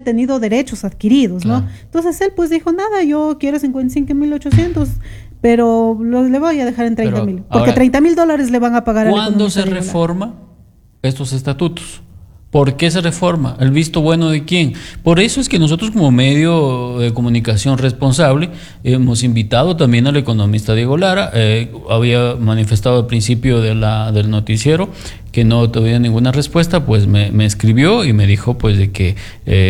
tenido derechos adquiridos, ¿no? Claro. Entonces él pues dijo, nada, yo quiero 55.800, pero le voy a dejar en 30.000, porque ahora, $30.000 le van a pagar al ¿cuándo economista se Diego Lara. reforma estos estatutos? ¿Por qué se reforma? ¿El visto bueno de quién? Por eso es que nosotros como medio de comunicación responsable hemos invitado también al economista Diego Lara. Había manifestado al principio del noticiero que no tenía ninguna respuesta, pues me escribió y me dijo pues de que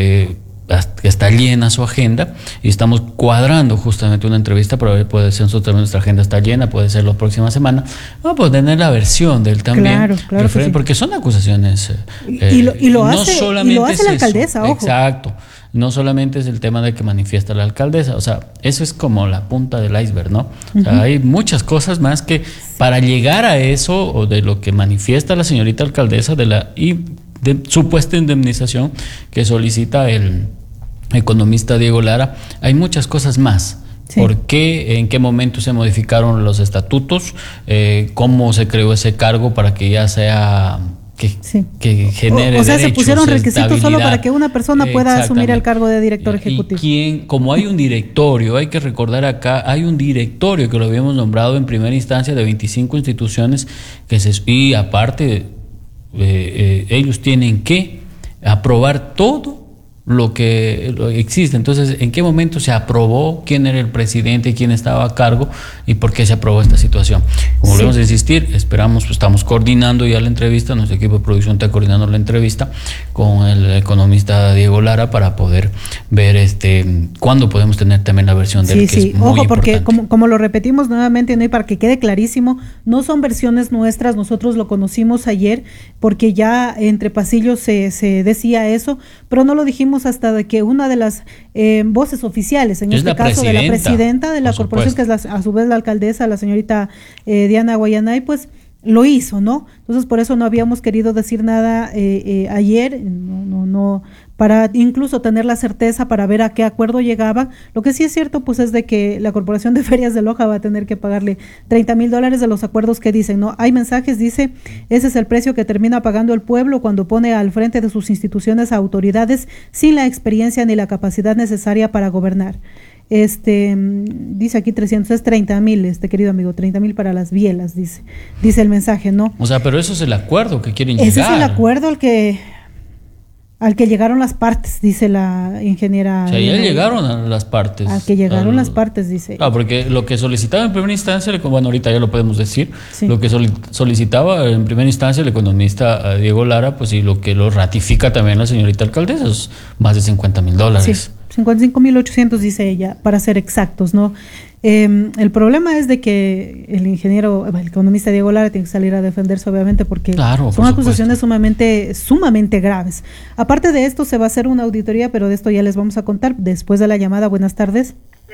está llena su agenda y estamos cuadrando justamente una entrevista para ver, puede ser nosotros también, nuestra agenda está llena, puede ser la próxima semana, vamos a tener la versión de él también, claro que sí. porque son acusaciones y lo no hace solamente la alcaldesa, ojo. Exacto, no solamente es el tema de que manifiesta la alcaldesa, o sea, eso es como la punta del iceberg, ¿no? O sea, hay muchas cosas más que para llegar a eso, o de lo que manifiesta la señorita alcaldesa de supuesta indemnización que solicita el economista Diego Lara, hay muchas cosas más. Sí. ¿Por qué? ¿En qué momento se modificaron los estatutos? ¿Cómo se creó ese cargo para que ya sea que genere o sea, derechos, se pusieron requisitos solo para que una persona pueda asumir el cargo de director ejecutivo? Y como hay un directorio, hay que recordar acá, hay un directorio que lo habíamos nombrado en primera instancia de 25 instituciones y aparte ellos tienen que aprobar todo lo que existe. Entonces, ¿en qué momento se aprobó? ¿Quién era el presidente? ¿Quién estaba a cargo? ¿Y por qué se aprobó esta situación? Como volvemos a insistir, esperamos, pues estamos coordinando ya la entrevista, nuestro equipo de producción está coordinando la entrevista con el economista Diego Lara para poder ver cuándo podemos tener también la versión de él, que es muy ojo, porque importante. como lo repetimos nuevamente, ¿no? Y para que quede clarísimo, no son versiones nuestras, nosotros lo conocimos ayer, porque ya entre pasillos se decía eso, pero no lo dijimos hasta de que una de las voces oficiales, en este caso de la presidenta de la corporación, que es a su vez la alcaldesa, la señorita Diana Guayanay, pues lo hizo, ¿no? Entonces por eso no habíamos querido decir nada ayer, no para incluso tener la certeza para ver a qué acuerdo llegaban. Lo que sí es cierto pues es de que la Corporación de Ferias de Loja va a tener que pagarle $30.000 de los acuerdos que dicen, ¿no? Hay mensajes, dice, ese es el precio que termina pagando el pueblo cuando pone al frente de sus instituciones a autoridades sin la experiencia ni la capacidad necesaria para gobernar. Dice aquí 300, es 30.000, querido amigo, 30.000 para las bielas, dice el mensaje, ¿no? O sea, pero eso es el acuerdo que quieren llegar. Ese es el acuerdo al que llegaron las partes, dice la ingeniera. O sea, ya llegaron a las partes. Al que llegaron las partes, dice. Ah, porque lo que solicitaba en primera instancia, bueno, ahorita ya lo podemos decir, lo que solicitaba en primera instancia el economista Diego Lara, pues y lo que lo ratifica también la señorita alcaldesa, es más de $50.000. Sí, 55.800 dice ella, para ser exactos, ¿no? El problema es de que el economista Diego Lara tiene que salir a defenderse, obviamente, porque son acusaciones sumamente graves. Aparte de esto, se va a hacer una auditoría, pero de esto ya les vamos a contar después de la llamada. Buenas tardes.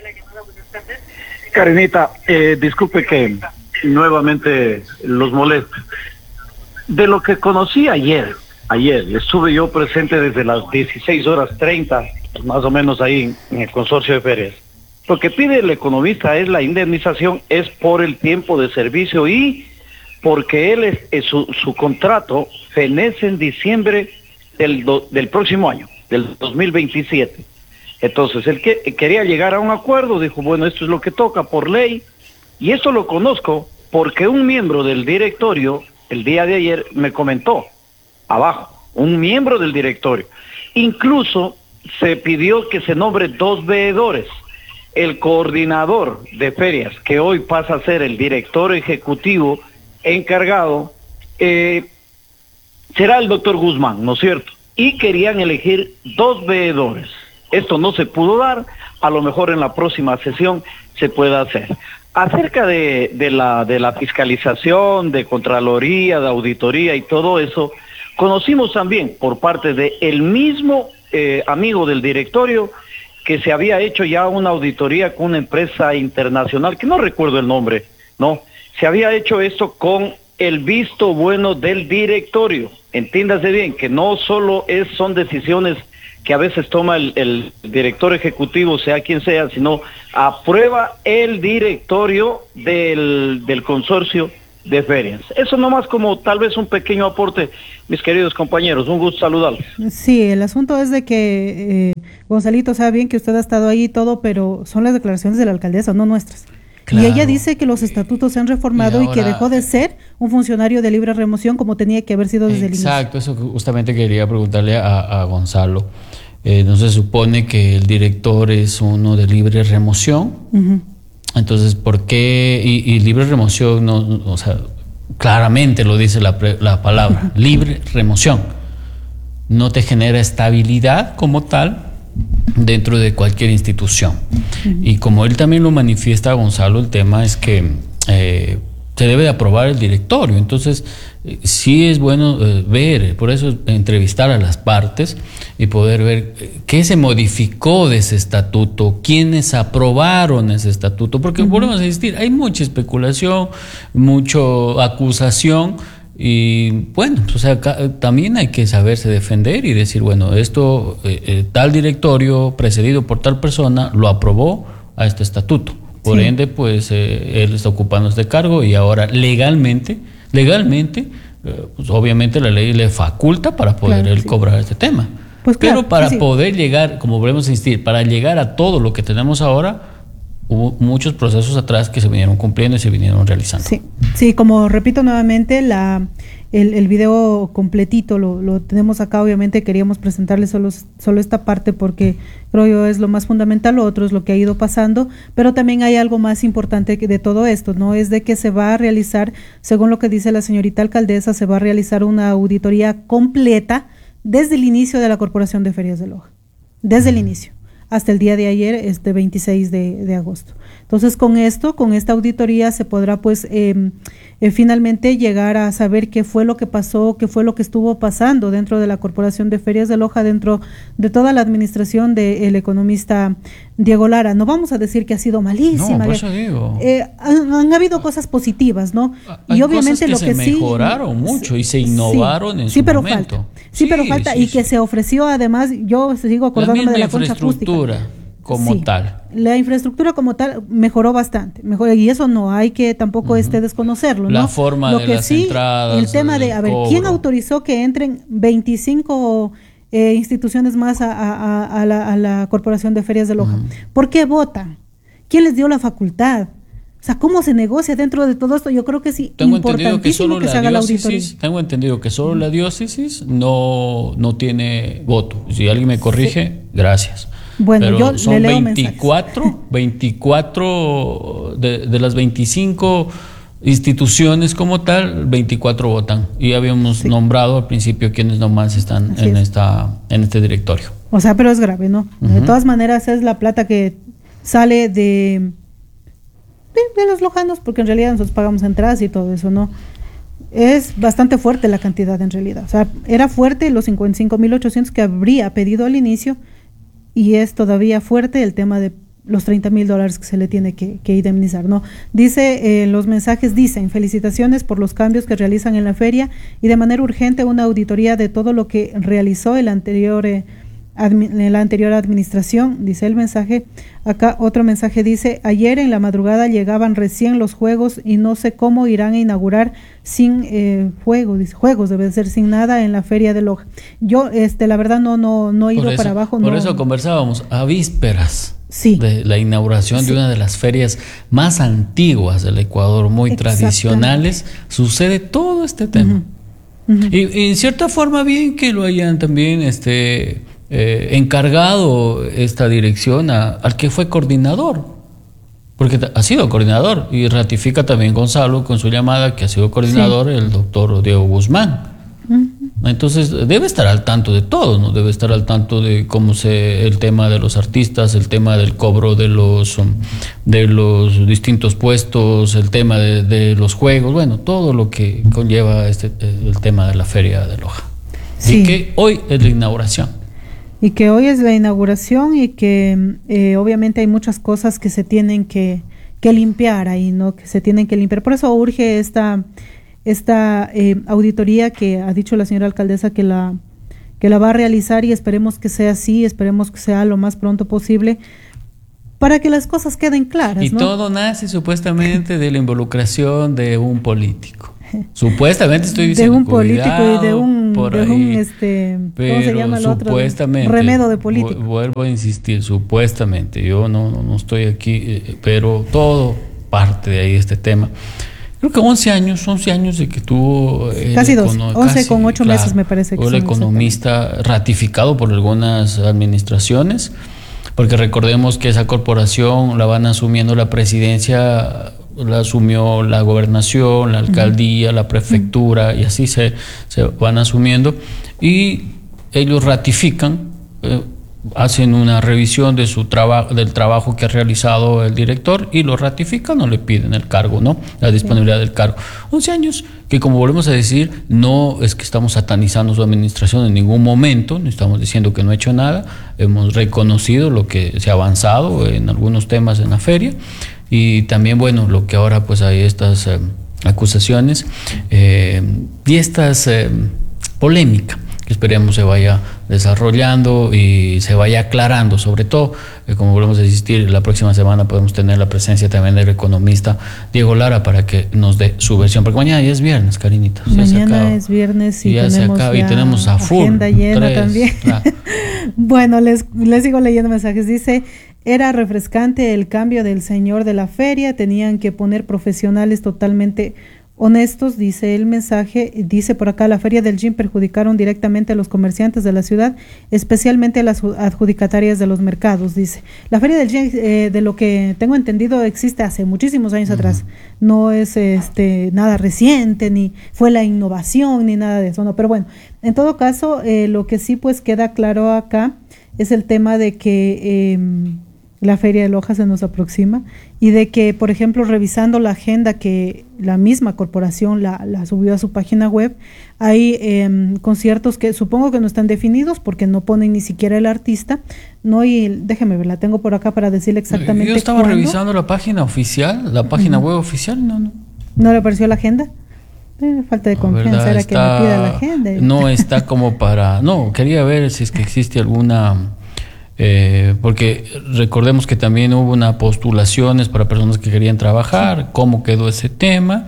Karenita, disculpe que nuevamente los moleste. De lo que conocí ayer estuve yo presente desde las 16:30, más o menos ahí en el consorcio de ferias. Lo que pide el economista es la indemnización, es por el tiempo de servicio y porque su contrato fenece en diciembre del próximo año, del 2027. Entonces, él quería llegar a un acuerdo, dijo, bueno, esto es lo que toca por ley, y esto lo conozco porque un miembro del directorio, el día de ayer, me comentó, abajo, un miembro del directorio, incluso se pidió que se nombre 2 veedores. El coordinador de ferias, que hoy pasa a ser el director ejecutivo encargado, será el doctor Guzmán, ¿no es cierto? Y querían elegir 2 veedores. Esto no se pudo dar, a lo mejor en la próxima sesión se pueda hacer. Acerca de la fiscalización, de Contraloría, de auditoría y todo eso, conocimos también por parte de el mismo amigo del directorio que se había hecho ya una auditoría con una empresa internacional, que no recuerdo el nombre, ¿no? Se había hecho esto con el visto bueno del directorio. Entiéndase bien, que no solo son decisiones que a veces toma el director ejecutivo, sea quien sea, sino aprueba el directorio del consorcio de ferias. Eso nomás como tal vez un pequeño aporte, mis queridos compañeros. Un gusto saludarlos. Sí, el asunto es de que Gonzalito, sabe bien que usted ha estado ahí y todo, pero son las declaraciones de la alcaldesa, no nuestras. Claro. Y ella dice que los estatutos se han reformado y que dejó de ser un funcionario de libre remoción como tenía que haber sido desde el inicio. Exacto, eso justamente quería preguntarle a Gonzalo. No se supone que el director es uno de libre remoción. Uh-huh. Entonces, ¿por qué? Y libre remoción, no, o sea, claramente lo dice la palabra, uh-huh. Libre remoción. No te genera estabilidad como tal dentro de cualquier institución. Uh-huh. Y como él también lo manifiesta, Gonzalo, el tema es que se debe de aprobar el directorio. Entonces, sí es bueno ver, por eso entrevistar a las partes y poder ver qué se modificó de ese estatuto, quiénes aprobaron ese estatuto, porque uh-huh. volvemos a insistir, hay mucha especulación, mucha acusación. Y bueno, pues, o sea, también hay que saberse defender y decir, bueno, esto, tal directorio precedido por tal persona lo aprobó a este estatuto. Por sí. Ende, pues él está ocupando este cargo y ahora legalmente, pues obviamente la ley le faculta para poder él cobrar este tema. Pues claro, pero para poder llegar, como volvemos a insistir, para llegar a todo lo que tenemos ahora, hubo muchos procesos atrás que se vinieron cumpliendo y se vinieron realizando. Sí, como repito nuevamente, el video completito lo tenemos acá. Obviamente queríamos presentarles solo esta parte porque creo yo es lo más fundamental, lo otro es lo que ha ido pasando, pero también hay algo más importante de todo esto, ¿no? Es de que se va a realizar, según lo que dice la señorita alcaldesa, se va a realizar una auditoría completa desde el inicio de la Corporación de Ferias de Loja, desde el inicio hasta el día de ayer, 26 de agosto. Entonces, con esta auditoría se podrá pues finalmente llegar a saber qué fue lo que pasó, qué fue lo que estuvo pasando dentro de la Corporación de Ferias de Loja, dentro de toda la administración del economista Diego Lara. No vamos a decir que ha sido malísima. No, por eso digo. Han habido cosas positivas, ¿no? Hay y obviamente cosas que lo que se mejoraron mucho y se innovaron en su momento. Pero falta y que se ofreció además, yo sigo acordándome de la concha acústica. Como tal. La infraestructura como tal mejoró bastante, y eso no hay que tampoco desconocerlo, ¿no? La forma lo de que las entradas. El tema de, ¿quién autorizó que entren 25 instituciones más a la Corporación de Ferias de Loja? ¿Por qué votan? ¿Quién les dio la facultad? O sea, ¿cómo se negocia dentro de todo esto? Yo creo que sí, importantísimo que se haga la auditoría. Tengo entendido que solo la diócesis no tiene voto. Si alguien me corrige, gracias. Bueno, pero yo son le leo 24 de las 25 instituciones como tal, 24 votan. Y habíamos nombrado al principio quienes nomás están en este directorio. O sea, pero es grave, ¿no? Uh-huh. De todas maneras es la plata que sale de los lojanos, porque en realidad nosotros pagamos entradas y todo eso, ¿no? Es bastante fuerte la cantidad en realidad. O sea, era fuerte los 55,800 que habría pedido al inicio. Y es todavía fuerte el tema de los $30,000 que se le tiene que indemnizar, ¿no? Dice, los mensajes dicen, felicitaciones por los cambios que realizan en la feria y de manera urgente una auditoría de todo lo que realizó la anterior administración, dice el mensaje. Acá otro mensaje dice, ayer en la madrugada llegaban recién los juegos y no sé cómo irán a inaugurar sin juegos, debe ser sin nada en la feria de Loja. Yo la verdad no he ido para abajo. Por eso conversábamos a vísperas de la inauguración de una de las ferias más antiguas del Ecuador, muy tradicionales, sucede todo este tema. Uh-huh. Uh-huh. Y en cierta forma bien que lo hayan también encargado esta dirección al que fue coordinador, porque ha sido coordinador, y ratifica también Gonzalo con su llamada que ha sido coordinador el doctor Diego Guzmán. Uh-huh. Entonces debe estar al tanto de todo, ¿no? Debe estar al tanto de cómo el tema de los artistas, el tema del cobro de los distintos puestos, el tema de los juegos, bueno, todo lo que conlleva el tema de la Feria de Loja. Sí. Y que hoy es la inauguración. Y que hoy es la inauguración y que obviamente hay muchas cosas que se tienen que limpiar ahí, ¿no? Que se tienen que limpiar. Por eso urge esta auditoría que ha dicho la señora alcaldesa que la va a realizar, y esperemos que sea así, esperemos que sea lo más pronto posible para que las cosas queden claras, ¿no? Y todo nace supuestamente de la involucración de un político. Supuestamente estoy diciendo de un político y de un por de ahí, ¿cómo se llama el otro? Supuestamente, Remedo de político. Vuelvo a insistir, supuestamente, yo no estoy aquí, pero todo parte de ahí este tema. Creo que 11 años de que tuvo... Casi 12, 11 con 8 meses me parece que fue el economista ratificado por algunas administraciones, porque recordemos que esa corporación la van asumiendo la presidencia, la asumió la gobernación, la alcaldía, la prefectura, y así se van asumiendo, y ellos ratifican, hacen una revisión de del trabajo que ha realizado el director y lo ratifican o le piden el cargo, ¿no? La disponibilidad del cargo. 11 años que, como volvemos a decir, no es que estamos satanizando su administración en ningún momento, no estamos diciendo que no ha hecho nada, hemos reconocido lo que se ha avanzado en algunos temas en la feria, y también, bueno, lo que ahora pues hay estas acusaciones y estas polémica que esperemos se vaya desarrollando y se vaya aclarando, sobre todo, como volvemos a insistir, la próxima semana podemos tener la presencia también del economista Diego Lara para que nos dé su versión, porque mañana ya es viernes, Karinita. Mañana es viernes y tenemos a full agenda llena también. Bueno, les sigo leyendo mensajes. Dice: era refrescante el cambio del señor de la feria, tenían que poner profesionales totalmente honestos, dice el mensaje. Dice por acá: la feria del gym perjudicaron directamente a los comerciantes de la ciudad, especialmente a las adjudicatarias de los mercados. Dice, la feria del gym, de lo que tengo entendido, existe hace muchísimos años atrás, no es nada reciente, ni fue la innovación, ni nada de eso, no. Pero bueno, en todo caso, lo que sí pues queda claro acá es el tema de que la Feria de Loja se nos aproxima, y de que, por ejemplo, revisando la agenda que la misma corporación la subió a su página web, hay conciertos que supongo que no están definidos porque no ponen ni siquiera el artista, no, y déjeme ver, la tengo por acá para decirle exactamente. Yo estaba revisando la página oficial, la página web oficial, ¿No le apareció la agenda? Falta de confianza, era que me pida la agenda. No está como para... No, quería ver si es que existe alguna... porque recordemos que también hubo unas postulaciones para personas que querían trabajar, cómo quedó ese tema,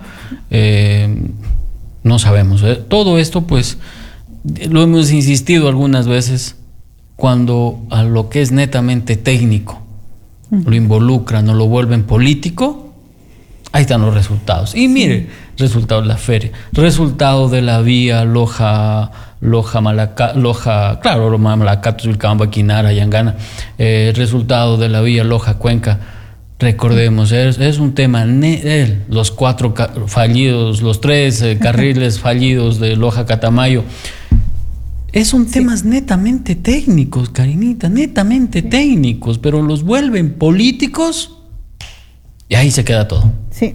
no sabemos. Todo esto pues lo hemos insistido algunas veces, cuando a lo que es netamente técnico lo involucran o lo vuelven político, ahí están los resultados. Y mire, resultado de la feria, resultado de la vía Loja Malacatos, Vilcabamba, Quinara, Yangana, resultado de la vía Loja Cuenca. Recordemos, es un tema, los 4 fallidos, los 3 carriles fallidos de Loja Catamayo. Son temas netamente técnicos, Karinita, netamente técnicos, pero los vuelven políticos y ahí se queda todo. Sí.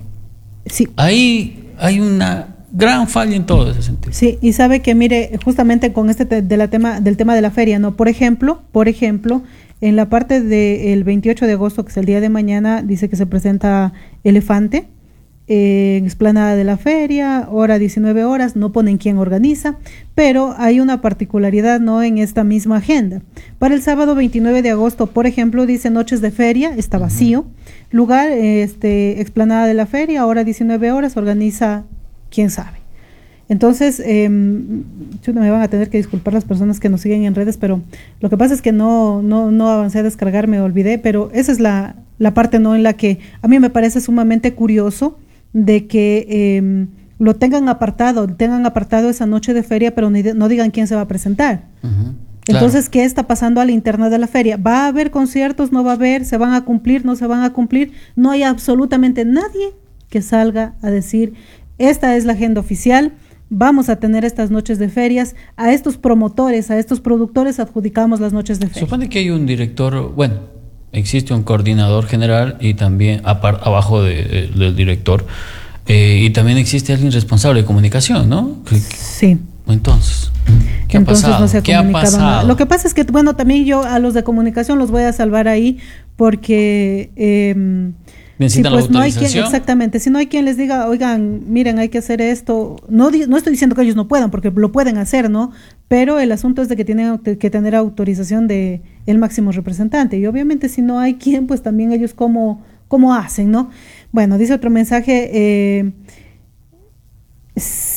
Ahí hay una gran falla en todo ese sentido. Sí, y sabe que, mire, justamente con del tema de la feria, ¿no? Por ejemplo, en la parte del 28 de agosto, que es el día de mañana, dice que se presenta Elefante en explanada de la feria, hora 19 horas, no ponen quién organiza, pero hay una particularidad, ¿no?, en esta misma agenda. Para el sábado 29 de agosto, por ejemplo, dice Noches de Feria, está vacío, lugar, explanada de la feria, hora 19 horas, organiza quién sabe. Entonces, me van a tener que disculpar las personas que nos siguen en redes, pero lo que pasa es que no avancé a descargar, me olvidé, pero esa es la parte, ¿no?, en la que a mí me parece sumamente curioso de que lo tengan apartado esa noche de feria, pero no digan quién se va a presentar. Entonces, ¿qué está pasando a la interna de la feria? ¿Va a haber conciertos? ¿No va a haber? ¿Se van a cumplir? ¿No se van a cumplir? No hay absolutamente nadie que salga a decir: esta es la agenda oficial, vamos a tener estas noches de ferias, a estos promotores, a estos productores adjudicamos las noches de feria. Supone que hay un director, existe un coordinador general y también abajo del director, y también existe alguien responsable de comunicación, ¿no? Sí. Entonces, ¿qué ha pasado? No se ha comunicado nada. Lo que pasa es que, también yo a los de comunicación los voy a salvar ahí porque... necesitan la autorización. No hay quien, exactamente, si no hay quien les diga: oigan, miren, hay que hacer esto. No estoy diciendo que ellos no puedan, porque lo pueden hacer, ¿no? Pero el asunto es de que tienen que tener autorización de el máximo representante, y obviamente si no hay quien, pues también ellos cómo hacen, ¿no? Bueno, dice otro mensaje,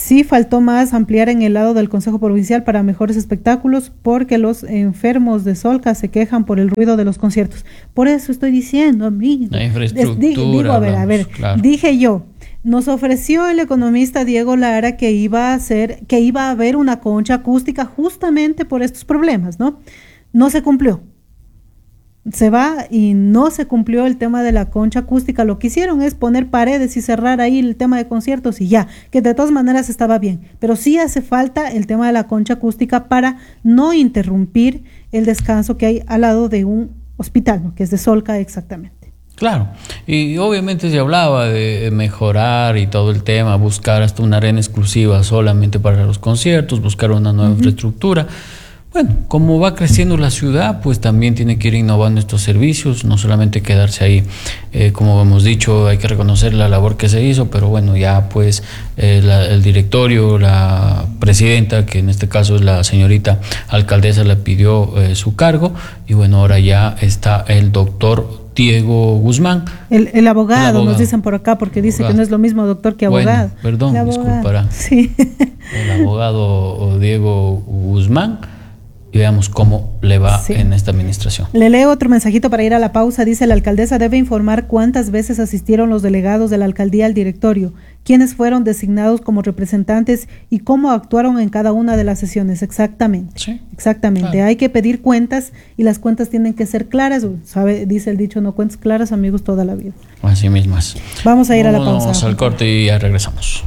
Sí faltó más ampliar en el lado del Consejo Provincial para mejores espectáculos, porque los enfermos de Solca se quejan por el ruido de los conciertos. Por eso estoy diciendo, amigo. La infraestructura. A ver, claro. Dije yo, nos ofreció el economista Diego Lara que iba a haber una concha acústica justamente por estos problemas, ¿no? No se cumplió. Se va y no se cumplió el tema de la concha acústica. Lo que hicieron es poner paredes y cerrar ahí el tema de conciertos y ya, que de todas maneras estaba bien, pero sí hace falta el tema de la concha acústica para no interrumpir el descanso que hay al lado de un hospital, ¿no? Que es de Solca exactamente. Claro, y obviamente se hablaba de mejorar y todo el tema, buscar hasta una arena exclusiva solamente para los conciertos, buscar una nueva infraestructura. Bueno, como va creciendo la ciudad, pues también tiene que ir innovando estos servicios, no solamente quedarse ahí. Como hemos dicho, hay que reconocer la labor que se hizo, pero bueno, ya pues el directorio, la presidenta, que en este caso es la señorita alcaldesa, le pidió su cargo, y bueno, ahora ya está el doctor Diego Guzmán. El abogado, nos dicen por acá, porque dice que no es lo mismo doctor que abogado. Perdón, disculpará. Sí. El abogado Diego Guzmán. Y veamos cómo le va en esta administración. Le leo otro mensajito para ir a la pausa. Dice: la alcaldesa debe informar cuántas veces asistieron los delegados de la alcaldía al directorio, quiénes fueron designados como representantes y cómo actuaron en cada una de las sesiones. Exactamente. Sí, exactamente. Claro. Hay que pedir cuentas y las cuentas tienen que ser claras. ¿Sabe? Dice el dicho, no cuentas claras, amigos, toda la vida. Así mismo es. Vamos a ir a la pausa. Vamos al corte y ya regresamos.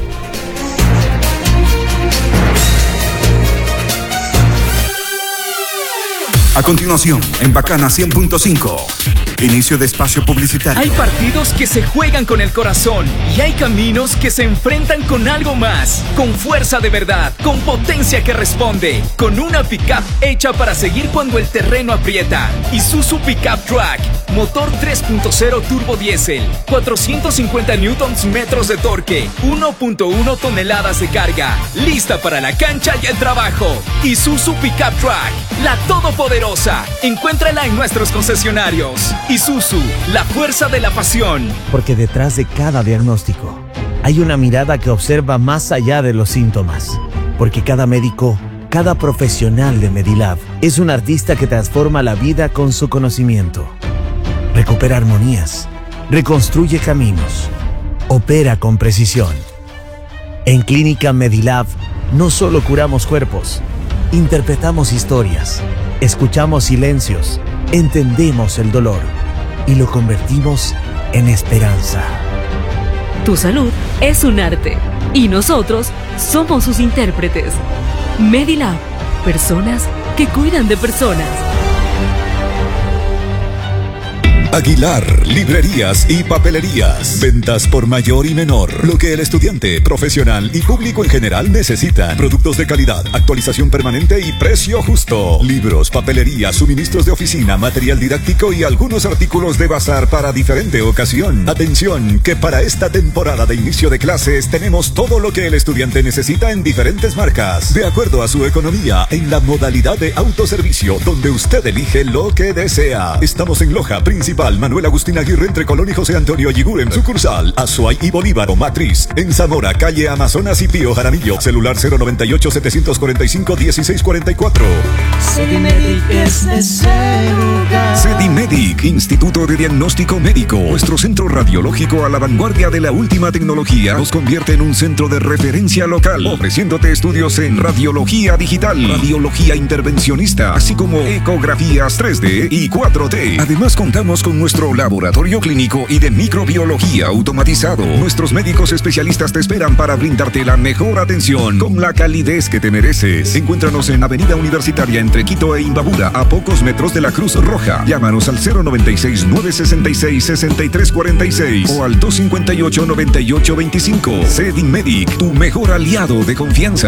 A continuación, en Bacana 100.5, inicio de espacio publicitario. Hay partidos que se juegan con el corazón y hay caminos que se enfrentan con algo más, con fuerza de verdad, con potencia que responde, con una pickup hecha para seguir cuando el terreno aprieta. Isuzu Pickup Track, motor 3.0 turbo diésel, 450 newtons metros de torque, 1.1 toneladas de carga, lista para la cancha y el trabajo. Isuzu Pickup Track, la todopoderosa. Encuéntrala en nuestros concesionarios. Isuzu, la fuerza de la pasión. Porque detrás de cada diagnóstico hay una mirada que observa más allá de los síntomas. Porque cada médico, cada profesional de Medilab es un artista que transforma la vida con su conocimiento. Recupera armonías, reconstruye caminos, opera con precisión. En Clínica Medilab no solo curamos cuerpos, interpretamos historias, escuchamos silencios, entendemos el dolor y lo convertimos en esperanza. Tu salud es un arte y nosotros somos sus intérpretes. Medilab, personas que cuidan de personas. Aguilar, librerías y papelerías. Ventas por mayor y menor. Lo que el estudiante, profesional y público en general necesitan. Productos de calidad, actualización permanente y precio justo. Libros, papelería, suministros de oficina, material didáctico y algunos artículos de bazar para diferente ocasión. Atención, que para esta temporada de inicio de clases tenemos todo lo que el estudiante necesita en diferentes marcas. De acuerdo a su economía, en la modalidad de autoservicio, donde usted elige lo que desea. Estamos en Loja, Principal Manuel Agustín Aguirre, entre Colón y José Antonio Yiguren, sucursal Azuay y Bolívar o Matriz. En Zamora, calle Amazonas y Pío Jaramillo, celular 098-745-1644. Sedimedic es ese lugar. Sedimedic, Instituto de Diagnóstico Médico. Nuestro centro radiológico a la vanguardia de la última tecnología nos convierte en un centro de referencia local, ofreciéndote estudios en radiología digital, radiología intervencionista, así como ecografías 3D y 4D. Además, contamos con nuestro laboratorio clínico y de microbiología automatizado. Nuestros médicos especialistas te esperan para brindarte la mejor atención con la calidez que te mereces. Encuéntranos en Avenida Universitaria entre Quito e Imbabura, a pocos metros de la Cruz Roja. Llámanos al 096-966-6346 o al 258-9825. Sedimedic, tu mejor aliado de confianza.